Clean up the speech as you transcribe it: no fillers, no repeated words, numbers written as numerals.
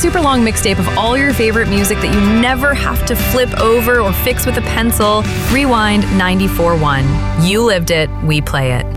super long mixtape of all your favorite music that you never have to flip over or fix with a pencil. Rewind 94.1. You lived it, we play it.